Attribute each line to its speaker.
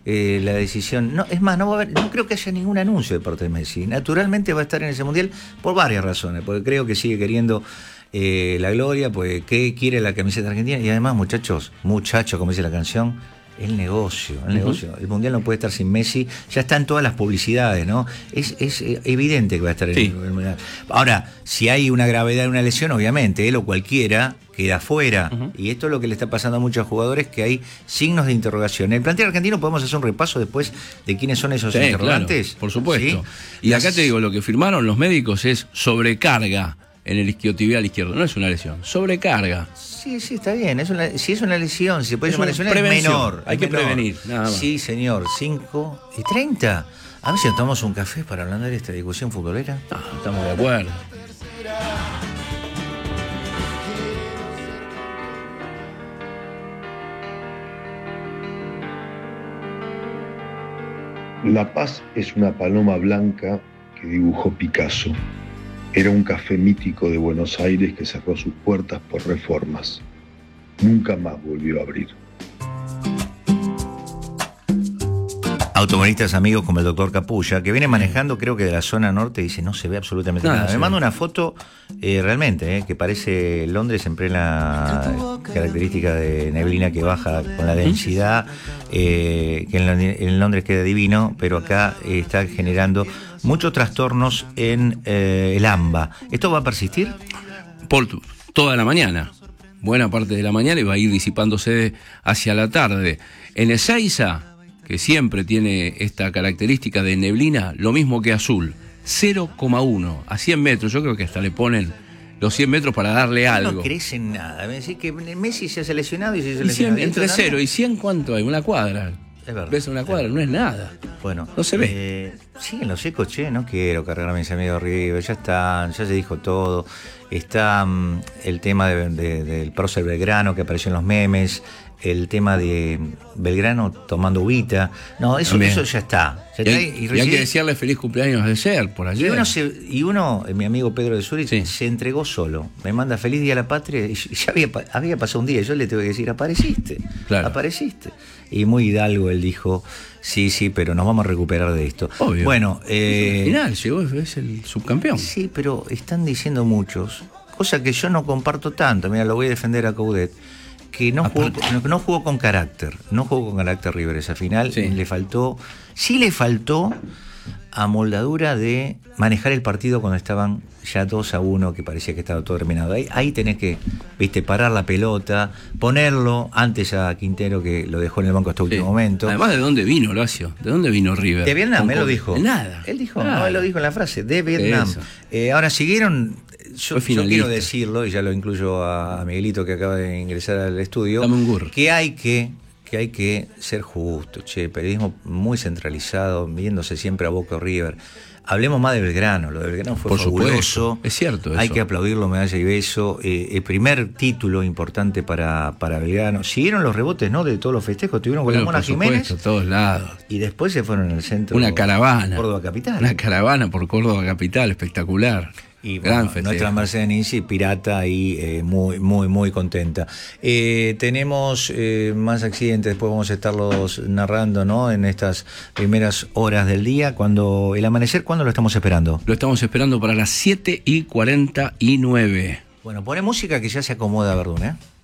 Speaker 1: la decisión. No, es más, no va a haber, no creo que haya ningún anuncio de parte de Messi. Naturalmente va a estar en ese mundial por varias razones, porque creo que sigue queriendo la gloria, pues que quiere la camiseta argentina, y además, muchachos, como dice la canción, el negocio. El mundial no puede estar sin Messi, ya está en todas las publicidades, ¿no? Es evidente que va a estar en el mundial. Ahora, si hay una gravedad de una lesión, obviamente, él o cualquiera queda afuera. Y esto es lo que le está pasando a muchos jugadores, que hay signos de interrogación. En el plantel argentino podemos hacer un repaso después de quiénes son esos interrogantes.
Speaker 2: Claro, por supuesto. ¿Sí? Y acá te digo, lo que firmaron los médicos es sobrecarga en el isquiotibial izquierdo. No es una lesión, sobrecarga.
Speaker 1: Sí, está bien. Si es una lesión, si se puede llamar lesión, es menor.
Speaker 2: Hay que prevenir, nada más.
Speaker 1: Sí, señor. 5:30. A ver si nos tomamos un café para hablar de esta discusión futbolera.
Speaker 2: Estamos de acuerdo.
Speaker 3: La Paz es una paloma blanca que dibujó Picasso. Era un café mítico de Buenos Aires que cerró sus puertas por reformas. Nunca más volvió a abrir.
Speaker 1: Automovilistas amigos como el doctor Capulla, que viene manejando, creo que de la zona norte, dice no se ve absolutamente nada. Me manda una foto realmente, que parece Londres en plena característica de neblina que baja con la densidad, que en Londres queda divino, pero acá está generando muchos trastornos en el AMBA. ¿Esto va a persistir?
Speaker 2: Por toda la mañana, buena parte de la mañana, y va a ir disipándose hacia la tarde. En Ezeiza, que siempre tiene esta característica de neblina, lo mismo que Azul, 0,1 a 100 metros. Yo creo que hasta le ponen los 100 metros para darle algo.
Speaker 1: No crees en nada. Me decís que Messi se ha seleccionado y se ha seleccionado.
Speaker 2: Entre 0 y 100, ¿cuánto hay? Una cuadra.
Speaker 1: Es verdad.
Speaker 2: ¿Ves una cuadra? No es nada.
Speaker 1: Bueno,
Speaker 2: no se ve.
Speaker 1: Sí, en los ecos, no quiero cargar a mis amigos River, ya se dijo todo. Está el tema del prócer Belgrano que apareció en los memes, el tema de Belgrano tomando uvita. No, eso ya está.
Speaker 2: Y hay que desearle feliz cumpleaños de ser por ayer.
Speaker 1: Y uno, mi amigo Pedro de Zurich, se entregó solo. Me manda feliz día a la patria, y ya había pasado un día, y yo le tuve que decir, apareciste. Y muy hidalgo él dijo, sí, pero nos vamos a recuperar de esto.
Speaker 2: Obvio.
Speaker 1: Bueno,
Speaker 2: al final llegó, es el subcampeón.
Speaker 1: Sí, pero están diciendo muchos, cosa que yo no comparto tanto. Mira, lo voy a defender a Coudet, que no jugó con carácter. No jugó con carácter River esa final. Le faltó amoldadura de manejar el partido cuando estaban ya 2-1, que parecía que estaba todo terminado. Ahí tenés que, parar la pelota, ponerlo antes a Quintero, que lo dejó en el banco hasta último momento.
Speaker 2: Además, ¿de dónde vino Horacio? ¿De dónde vino River?
Speaker 1: De Vietnam, él lo dijo.
Speaker 2: De nada.
Speaker 1: Él dijo, él lo dijo en la frase, de Vietnam. Ahora siguieron. Yo quiero decirlo, y ya lo incluyo a Miguelito, que acaba de ingresar al estudio, que hay que ser justo, periodismo muy centralizado, viéndose siempre a Boca o River. Hablemos más de Belgrano. Lo de Belgrano fue fabuloso.
Speaker 2: Es cierto eso.
Speaker 1: Hay que aplaudirlo, medalla y beso. El primer título importante para Belgrano. Siguieron los rebotes, ¿no?, de todos los festejos. Tuvieron con la Mona Jiménez.
Speaker 2: Todos lados.
Speaker 1: Y después se fueron al centro.
Speaker 2: Una caravana.
Speaker 1: Córdoba Capital.
Speaker 2: Una caravana por Córdoba Capital, espectacular.
Speaker 1: Y bueno, nuestra Mercedes Ninzi, pirata, y muy contenta. Tenemos más accidentes, después vamos a estarlos narrando, ¿no?, en estas primeras horas del día. Cuando el amanecer, ¿cuándo lo estamos esperando?
Speaker 2: Lo estamos esperando para las 7:49.
Speaker 1: Bueno, pone música que ya se acomoda, Verdún,